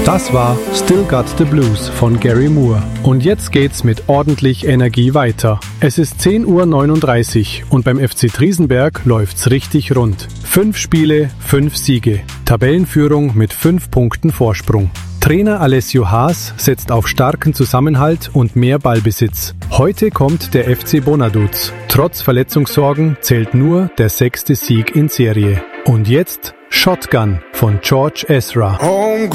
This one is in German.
Das war Still Got the Blues von Gary Moore. Und jetzt geht's mit ordentlich Energie weiter. Es ist 10:39 Uhr und beim FC Triesenberg läuft's richtig rund. 5 Spiele, 5 Siege. Tabellenführung mit 5 Punkten Vorsprung. Trainer Alessio Haas setzt auf starken Zusammenhalt und mehr Ballbesitz. Heute kommt der FC Bonaduz. Trotz Verletzungssorgen zählt nur der 6. Sieg in Serie. Und jetzt Shotgun von George Ezra.